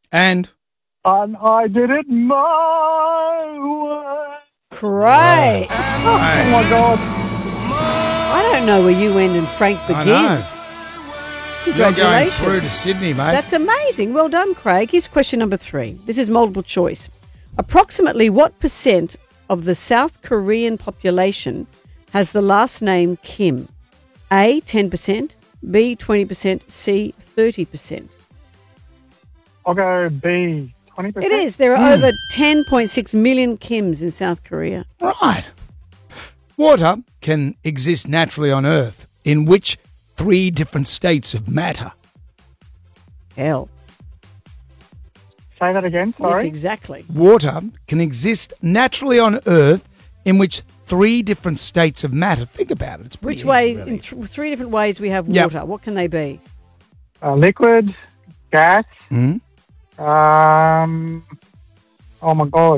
And I did it my way. Craig. Oh, my God. I don't know where you end and Frank I know. begins. You're going Congratulations. through to Sydney, mate. That's amazing. Well done, Craig. Here's question number 3. This is multiple choice. Approximately what percent of the South Korean population has the last name Kim? A, 10%, B, 20%, C, 30%. I'll go B, 20%. It is. There are over 10.6 million Kims in South Korea. Right. Water can exist naturally on Earth in which 3 different states of matter? Hell. Say that again, Yes, sorry. exactly. Water can exist naturally on Earth in which 3 different states of matter. Think about it. It's pretty Which easy, way, really. in 3 different ways we have Yep. water. What can they be? Liquid, gas, Hmm? oh, my God.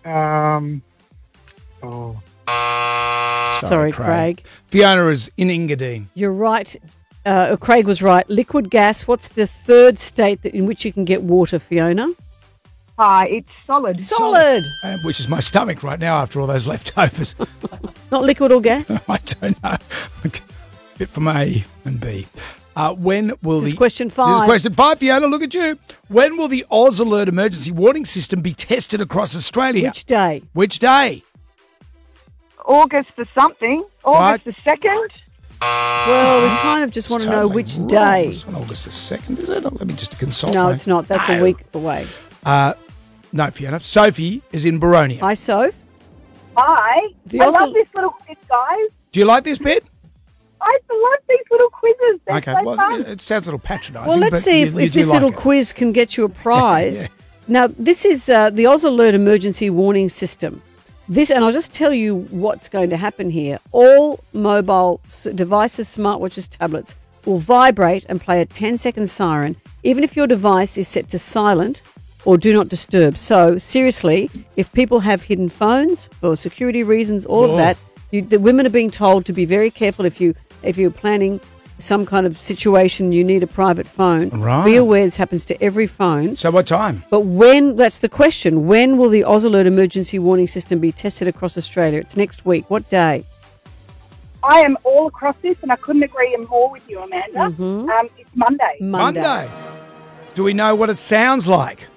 Sorry, Craig. Fiona is in Engadine. You're right. Craig was right. Liquid gas. What's the 3rd state in which you can get water, Fiona? It's solid. Solid. Which is my stomach right now after all those leftovers. Not liquid or gas? I don't know. Bit from A and B. When will This is the question 5. This is question 5, Fiona. Look at you. When will the Oz Alert emergency warning system be tested across Australia? Which day? Which day? August the something. Right. August the 2nd. Well, we kind of just want to know Totally which wrong. day. It's on August the 2nd, is it? Let me just consult. No, it's not. That's a week away. No, Fiona. Sophie is in Baronia. Hi, Soph. Hi. The I Oz- love this little quiz, guys. Do you like this bit? I love these little quizzes. They're Okay, so well, fun. it sounds a little patronising. Well, let's but see you if do this like little it. quiz can get you a prize. Yeah. Now, this is the Oz Alert emergency warning system. And I'll just tell you what's going to happen here. All mobile devices, smartwatches, tablets will vibrate and play a 10-second siren, even if your device is set to silent or do not disturb. So, seriously, if people have hidden phones for security reasons, all of that, the women are being told to be very careful if you're planning some kind of situation, you need a private phone. Right. Be aware this happens to every phone. So what time? But that's the question. When will the Oz Alert emergency warning system be tested across Australia? It's next week. What day? I am all across this, and I couldn't agree more with you, Amanda. Mm-hmm. It's Monday. Monday. Do we know what it sounds like?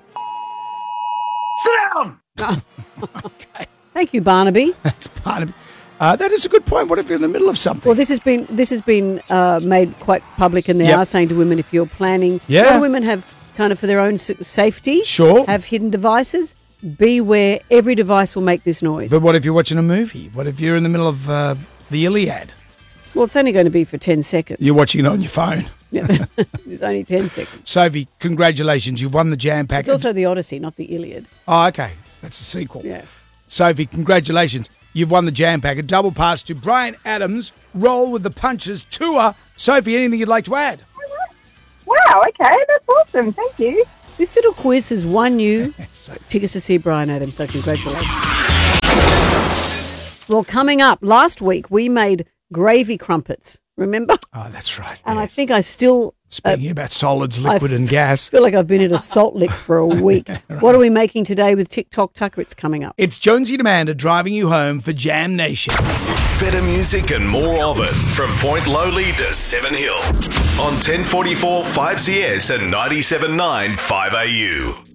Sit down! Okay. Thank you, Barnaby. That's part of it. That is a good point. What if you're in the middle of something? Well, this has been made quite public, and they Yep. are saying to women, if you're planning, Yeah. a lot of women have kind of for their own safety, Sure. have hidden devices. Beware, every device will make this noise. But what if you're watching a movie? What if you're in the middle of the Iliad? Well, it's only going to be for 10 seconds. You're watching it on your phone. Yeah. It's only 10 seconds. Sophie, congratulations. You've won the jam package. It's also the Odyssey, not the Iliad. Oh, okay. That's the sequel. Yeah. Sophie, congratulations. You've won the jam pack. A double pass to Brian Adams' Roll with the Punches tour. Sophie, anything you'd like to add? Wow, okay, that's awesome. Thank you. This little quiz has won you So- tickets to see Brian Adams, so congratulations. Well, coming up, last week we made gravy crumpets, remember? Oh, that's right. And I yes. think I still Speaking about solids, liquid and gas. feel like I've been at a salt lick for a week. What are we making today with TikTok Tucker? It's coming up. It's Jonesy and Amanda driving you home for Jam Nation. Better music and more of it from Point Lowly to Seven Hill on 1044 5CS and 97.9 5AU.